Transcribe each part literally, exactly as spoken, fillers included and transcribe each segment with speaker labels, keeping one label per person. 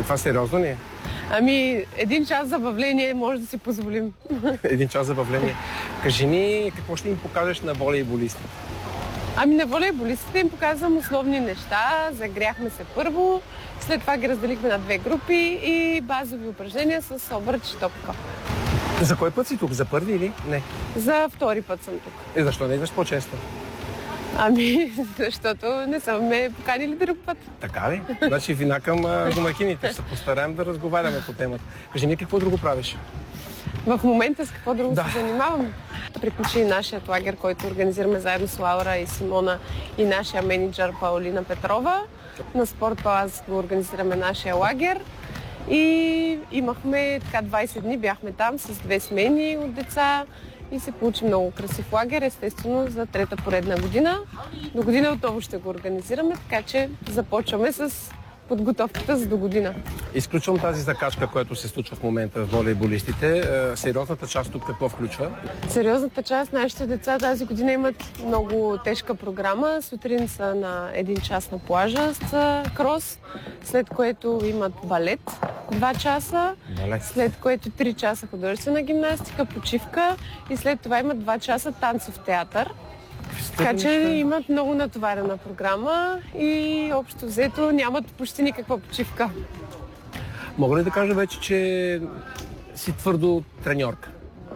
Speaker 1: Това сериозно ли е?
Speaker 2: Ами, един час забавление може да си позволим.
Speaker 1: Един час забавление. Кажи ни, какво ще им покажеш на волейболистите?
Speaker 2: Ами на волейболистите им показвам основни неща. Загряхме се първо, след това ги разделихме на две групи и базови упражнения с обръч и топка.
Speaker 1: За кой път си тук? За първи или не?
Speaker 2: За втори път съм тук.
Speaker 1: И защо не идваш по-често?
Speaker 2: Ами, защото не са ме поканили друг път.
Speaker 1: Така ли? Значи вина към домакините. Ще се постараем да разговаряме по темата. Кажи ми, какво друго правиш?
Speaker 2: В момента с какво друго
Speaker 1: да.
Speaker 2: се занимавам? Приключи нашият лагер, който организираме заедно с Лаура и Симона и нашия менеджер Паулина Петрова. На Спорт Палас го организираме нашия лагер. И имахме така двайсет дни, бяхме там с две смени от деца и се получи много красив лагер, естествено за трета поредна година. До година отново ще го организираме, така че започваме с подготовката за до година.
Speaker 1: Изключвам тази закачка, която се случва в момента в волейболистите. Сериозната част тук какво включва?
Speaker 2: Сериозната част, нашите деца тази година имат много тежка програма. Сутрин са на един час на плажа с крос, след което имат балет два часа, балет. След което три часа художествена гимнастика, почивка и след това имат два часа танцов театър. Така че имат много натоварена програма и общо взето нямат почти никаква почивка.
Speaker 1: Мога ли да кажа вече, че си твърдо треньорка?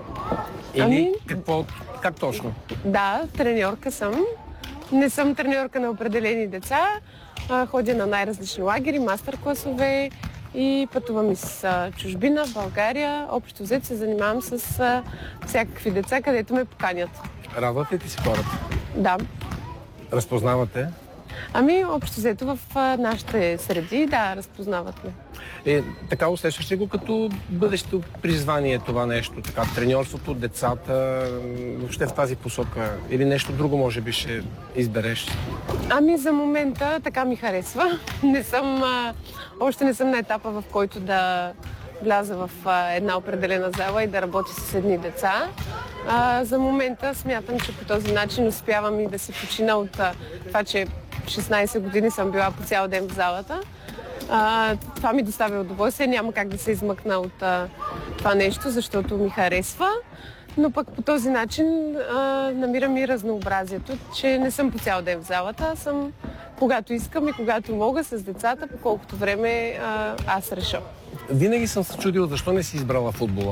Speaker 1: Или
Speaker 2: ами,
Speaker 1: какво, как точно?
Speaker 2: Да, треньорка съм. Не съм треньорка на определени деца. Ходя на най-различни лагери, мастер-класове и пътувам из чужбина, в България. Общо взето се занимавам с всякакви деца, където ме поканят.
Speaker 1: Радват ли ти си хората?
Speaker 2: Да.
Speaker 1: Разпознавате?
Speaker 2: Ами, общо взето в нашите среди, да, разпознават ме.
Speaker 1: Е, така усещаш ли го като бъдещето призвание това нещо? Така, треньорството, децата, въобще в тази посока? Или нещо друго може би ще избереш?
Speaker 2: Ами, за момента така ми харесва. Не съм, а, още не съм на етапа, в който да вляза в а, една определена зала и да работя с едни деца. А, за момента смятам, че по този начин успявам и да си почина от а, това, че шестнайсет години съм била по цял ден в залата. А, това ми доставя удоволствие. Няма как да се измъкна от а, това нещо, защото ми харесва. Но пък по този начин а, намирам и разнообразието, че не съм по цял ден в залата, а съм когато искам и когато мога с децата, по колкото време а, аз реша.
Speaker 1: Винаги съм се чудил защо не си избрала футбола.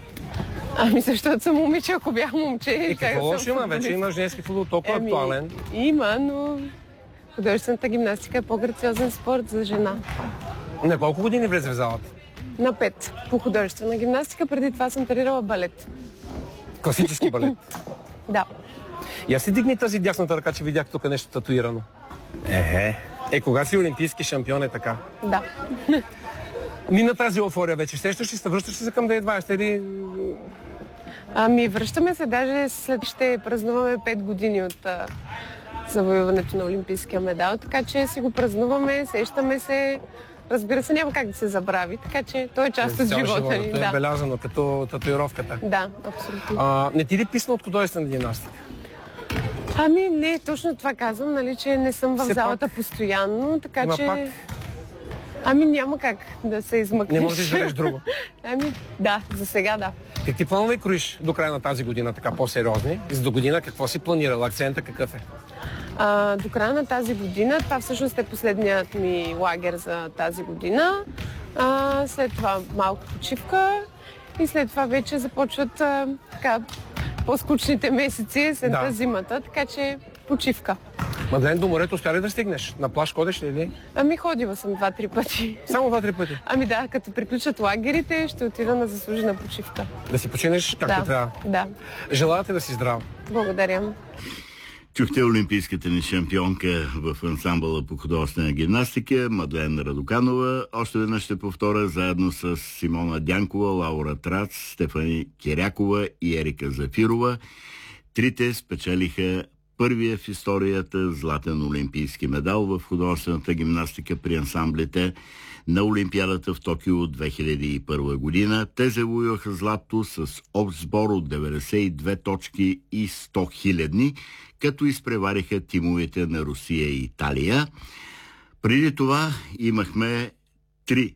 Speaker 2: Ами защото съм момиче, ако бях момче...
Speaker 1: И какво лошо има? Вече има женски футбол толкова
Speaker 2: Еми,
Speaker 1: актуален.
Speaker 2: Има, но художествената гимнастика е по-грациозен спорт за жена.
Speaker 1: На колко години влезе в залата?
Speaker 2: На пет. По художествена гимнастика. Преди това съм тренирала балет.
Speaker 1: Класически балет?
Speaker 2: Да.
Speaker 1: И аз си дигни тази дясната ръка, че видях тук нещо татуирано. Ехе. Е, кога си олимпийски шампион е така?
Speaker 2: Да.
Speaker 1: Мина тази еуфория вече. Сещаш ли се, връщаш се към две хиляди и двайсета или...
Speaker 2: Ами, връщаме се. Даже след ще празнуваме пет години от а, завоюването на олимпийския медал, така че си го празнуваме, сещаме се. Разбира се, няма как да се забрави, така че той е част от живота ни.
Speaker 1: Това
Speaker 2: да.
Speaker 1: е белязано като татуировката.
Speaker 2: Да, абсолютно.
Speaker 1: А, не ти ли писна от художествена гимнастика?
Speaker 2: Ами не, точно това казвам, нали, че не съм в
Speaker 1: Все
Speaker 2: залата
Speaker 1: пак...
Speaker 2: постоянно, така
Speaker 1: Има
Speaker 2: че...
Speaker 1: пак...
Speaker 2: Ами няма как да се измъкнеш.
Speaker 1: Не можеш да избереш друго.
Speaker 2: Ами да, за сега да.
Speaker 1: Какви планове кроиш до края на тази година, така по-сериозни? За до година какво си планирала? Акцента какъв е?
Speaker 2: А, до края на тази година, това всъщност е последният ми лагер за тази година. А, след това малко почивка и след това вече започват а, така, по-скучните месеци, есента,
Speaker 1: да.
Speaker 2: Зимата, така че почивка.
Speaker 1: Мадлен, до морето успя ли да стигнеш? На плаж ходиш ли? ли?
Speaker 2: Ами ходила съм два-три пъти.
Speaker 1: Само два-три пъти?
Speaker 2: Ами да, като приключат лагерите, ще отида на заслужена почивка.
Speaker 1: Да си починеш както
Speaker 2: да,
Speaker 1: трябва?
Speaker 2: Да.
Speaker 1: Желая да си здрав.
Speaker 2: Благодаря.
Speaker 3: Чухте олимпийската ни шампионка в ансамбъла по художествена гимнастика Мадлен Радоканова. Още веднъж ще повторя заедно с Симона Дянкова, Лаура Трац, Стефани Кирякова и Ерика Зафирова. Трите спечелиха първия в историята златен олимпийски медал в художествената гимнастика при ансамблите на Олимпиадата в Токио две хиляди и първа година. Те завоюваха злато с общ сбор от деветдесет и две точки и сто хилядни, като изпревариха тимовете на Русия и Италия. Преди това имахме три